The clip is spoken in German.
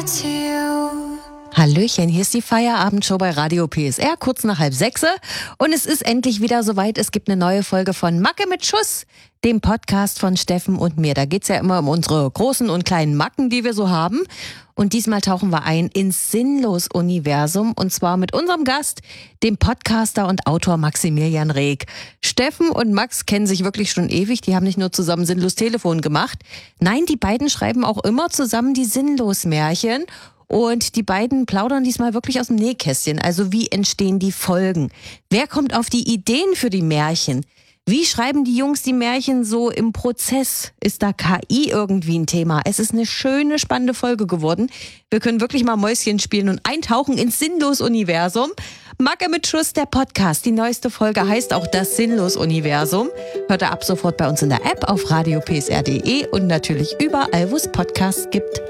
to you. Hallöchen, hier ist die Feierabendshow bei Radio PSR, kurz nach 5:30. Und es ist endlich wieder soweit. Es gibt eine neue Folge von Macke mit Schuss, dem Podcast von Steffen und mir. Da geht's ja immer um unsere großen und kleinen Macken, die wir so haben. Und diesmal tauchen wir ein ins Sinnlos-Universum. Und zwar mit unserem Gast, dem Podcaster und Autor Maximilian Reg. Steffen und Max kennen sich wirklich schon ewig. Die haben nicht nur zusammen Sinnlos Telefon gemacht. Nein, die beiden schreiben auch immer zusammen die Sinnlos-Märchen. Und die beiden plaudern diesmal wirklich aus dem Nähkästchen. Also wie entstehen die Folgen? Wer kommt auf die Ideen für die Märchen? Wie schreiben die Jungs die Märchen so im Prozess? Ist da KI irgendwie ein Thema? Es ist eine schöne, spannende Folge geworden. Wir können wirklich mal Mäuschen spielen und eintauchen ins Sinnlos-Universum. Macke mit Schuss, der Podcast. Die neueste Folge heißt auch das Sinnlos-Universum. Hört ihr ab sofort bei uns in der App auf radiopsr.de und natürlich überall, wo es Podcasts gibt.